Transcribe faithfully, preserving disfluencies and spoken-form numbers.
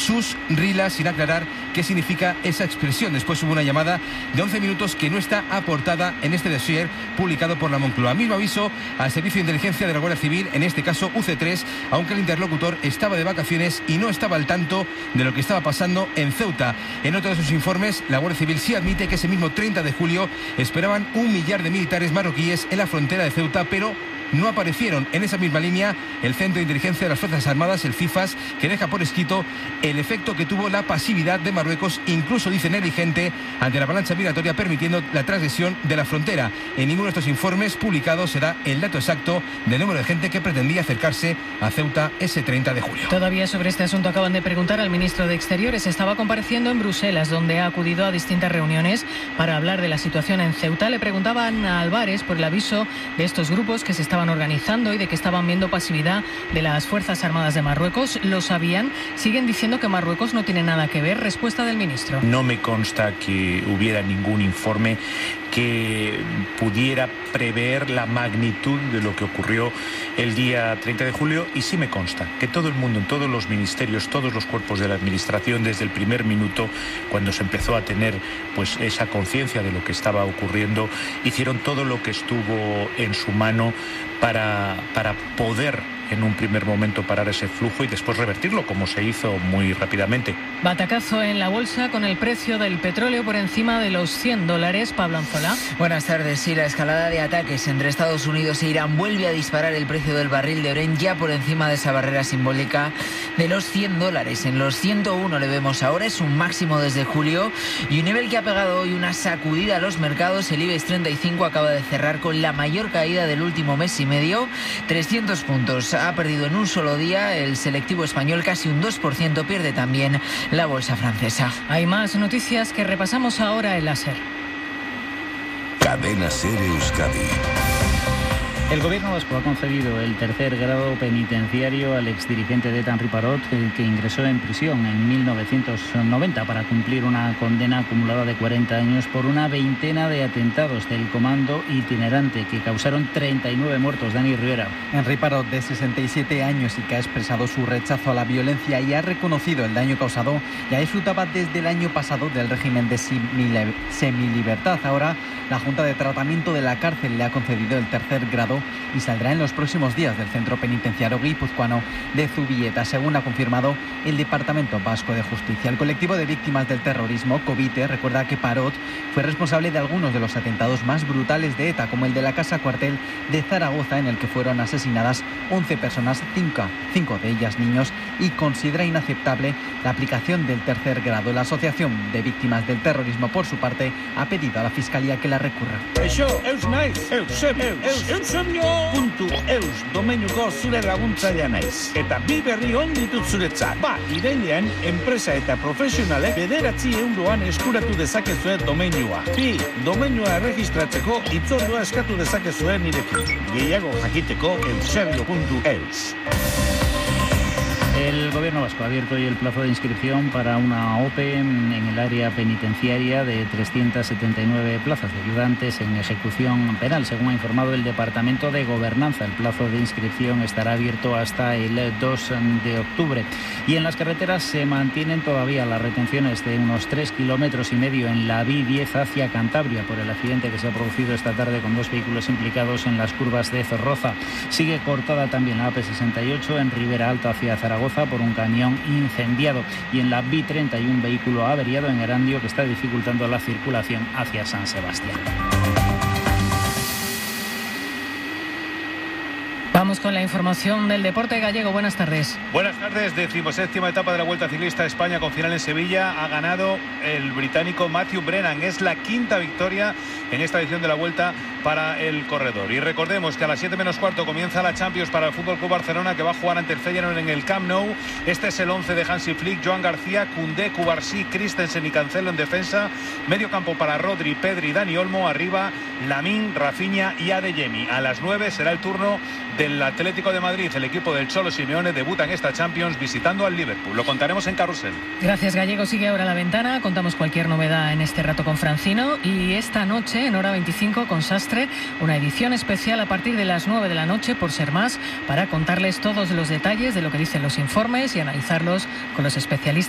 sus rilas, sin aclarar qué significa esa expresión. Después hubo una llamada de once minutos que no está aportada en este dossier publicado por la Moncloa. Mismo aviso al Servicio de Inteligencia de la Guardia Civil, en este caso U C tres, aunque el interlocutor estaba de vacaciones y no estaba al tanto de lo que estaba pasando en Ceuta. En otro de sus informes, la Guardia Civil sí admite que ese mismo treinta de julio esperaban un millar de militares marroquíes en la frontera de Ceuta, pero no aparecieron. En esa misma línea, el Centro de Inteligencia de las Fuerzas Armadas, el CIFAS, que deja por escrito el efecto que tuvo la pasividad de Marruecos, incluso dice negligente, ante la avalancha migratoria, permitiendo la transgresión de la frontera. En ninguno de estos informes publicados se da el dato exacto del número de gente que pretendía acercarse a Ceuta ese treinta de julio. Todavía sobre este asunto acaban de preguntar al ministro de Exteriores. Estaba compareciendo en Bruselas, donde ha acudido a distintas reuniones para hablar de la situación en Ceuta. Le preguntaban a Álvarez por el aviso de estos grupos que se estaban organizando y de que estaban viendo pasividad de las Fuerzas Armadas de Marruecos. ¿Lo sabían? Siguen diciendo que Marruecos no tiene nada que ver. Respuesta del ministro. No me consta que hubiera ningún informe que pudiera prever la magnitud de lo que ocurrió el día treinta de julio, y sí me consta que todo el mundo, en todos los ministerios, todos los cuerpos de la administración, desde el primer minuto, cuando se empezó a tener pues esa conciencia de lo que estaba ocurriendo, hicieron todo lo que estuvo en su mano para, para poder en un primer momento parar ese flujo y después revertirlo, como se hizo muy rápidamente. Batacazo en la bolsa con el precio del petróleo por encima de los cien dólares. Pablo Anzola. Buenas tardes. Sí, la escalada de ataques entre Estados Unidos e Irán vuelve a disparar el precio del barril de Brent ya por encima de esa barrera simbólica de los cien dólares. En los ciento uno le vemos ahora, es un máximo desde julio y un nivel que ha pegado hoy una sacudida a los mercados. El IBEX treinta y cinco acaba de cerrar con la mayor caída del último mes y medio, trescientos puntos. Ha perdido en un solo día el selectivo español, casi un dos por ciento pierde también la bolsa francesa. Hay más noticias que repasamos ahora en la SER. Cadena SER Euskadi. El gobierno vasco ha concedido el tercer grado penitenciario al exdirigente de ETA, Henri Parot, que ingresó en prisión en mil novecientos noventa para cumplir una condena acumulada de cuarenta años por una veintena de atentados del comando itinerante que causaron treinta y nueve muertos. Dani Rivera. Henri Parot, de sesenta y siete años y que ha expresado su rechazo a la violencia y ha reconocido el daño causado, ya disfrutaba desde el año pasado del régimen de semilibertad. Ahora la Junta de Tratamiento de la Cárcel le ha concedido el tercer grado y saldrá en los próximos días del centro penitenciario guipuzcoano de Zubieta, según ha confirmado el Departamento Vasco de Justicia. El colectivo de víctimas del terrorismo, COVITE, recuerda que Parot fue responsable de algunos de los atentados más brutales de ETA, como el de la Casa Cuartel de Zaragoza, en el que fueron asesinadas once personas, cinco, cinco de ellas niños, y considera inaceptable la aplicación del tercer grado. La Asociación de Víctimas del Terrorismo, por su parte, ha pedido a la Fiscalía que la recurra. Eixo, eus naiz, eus, eus, eus, puntu eus domeinuko zure laguntzailea naiz. Eta bi berri on ditut zuretzat. Ba, irailean, enpresa eta profesionalek bederatzi euroan eskuratu dezakezue domeinua. Bi, domeinua erregistratzeko hitzordua eskatu dezakezue nirekin. Gehiago jakiteko eusebio puntu eus. El gobierno vasco ha abierto hoy el plazo de inscripción para una O P E en el área penitenciaria de trescientas setenta y nueve plazas de ayudantes en ejecución penal, según ha informado el Departamento de Gobernanza. El plazo de inscripción estará abierto hasta el dos de octubre. Y en las carreteras se mantienen todavía las retenciones de unos tres kilómetros y medio en la B I diez hacia Cantabria por el accidente que se ha producido esta tarde con dos vehículos implicados en las curvas de Zorroza. Sigue cortada también la A P sesenta y ocho en Ribera Alta hacia Zaragoza por un camión incendiado, y en la B treinta y un vehículo averiado en Erandio que está dificultando la circulación hacia San Sebastián. Vamos con la información del deporte gallego. Buenas tardes. Buenas tardes. Decimoséptima etapa de la Vuelta Ciclista a España con final en Sevilla. Ha ganado el británico Matthew Brennan. Es la quinta victoria en esta edición de la Vuelta para el corredor. Y recordemos que a las siete menos cuarto comienza la Champions para el F C Barcelona, que va a jugar ante el Feyenoord en el Camp Nou. Este es el once de Hansi Flick: Joan García, Koundé, Cubarsí, Christensen y Cancelo en defensa. Medio campo para Rodri, Pedri, Dani Olmo. Arriba Lamine, Rafinha y Adeyemi. A las nueve será el turno del Atlético de Madrid. El equipo del Cholo Simeone debuta en esta Champions visitando al Liverpool. Lo contaremos en Carrusel. Gracias, Gallego. Sigue ahora La Ventana. Contamos cualquier novedad en este rato con Francino. Y esta noche, en hora veinticinco, con Sastre, una edición especial a partir de las nueve de la noche, por ser más, para contarles todos los detalles de lo que dicen los informes y analizarlos con los especialistas